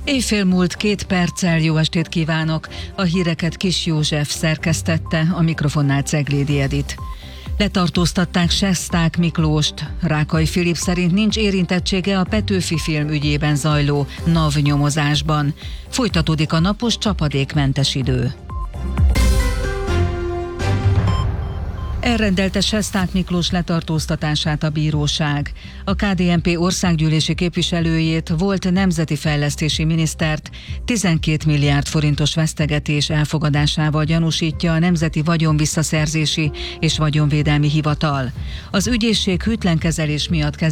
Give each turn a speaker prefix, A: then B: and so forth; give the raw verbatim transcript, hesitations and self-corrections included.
A: Éjfél múlt két perccel, jó estét kívánok! A híreket Kis József szerkesztette, a mikrofonnál Ceglédi Edit. Letartóztatták Sesták Miklóst. Rákai Filip szerint nincs érintettsége a Petőfi film ügyében zajló NAV nyomozásban. Folytatódik a napos csapadékmentes idő. Elrendelte Sesták Miklós letartóztatását a bíróság. A ká dé en pé országgyűlési képviselőjét, volt nemzeti fejlesztési minisztert tizenkét milliárd forintos vesztegetés elfogadásával gyanúsítja a Nemzeti Vagyonvisszaszerzési és Vagyonvédelmi Hivatal. Az ügyészség hűtlen kezelés miatt kezd